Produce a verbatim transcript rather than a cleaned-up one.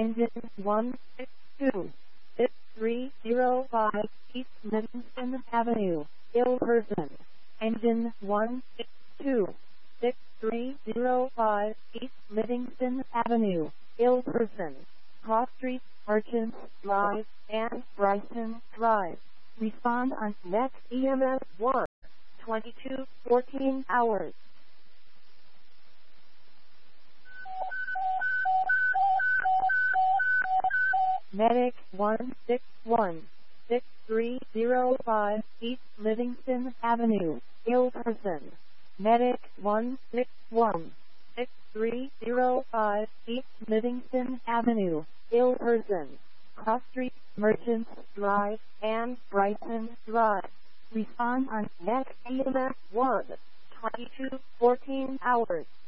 Engine one six two, six three zero five, East Livingston Avenue, ill person. Engine one six two, six three zero five, East Livingston Avenue, ill person. Cross Street, Merchants Drive, and Bryson Drive. Respond on next E M S one, twenty-two fourteen hours. Medic one six one, six three zero five, East Livingston Avenue, ill person. Medic one six one, six three zero five, East Livingston Avenue, ill person. Cross Street, Merchants Drive, and Bryson Drive. Respond on next E M S one, twenty-two fourteen hours.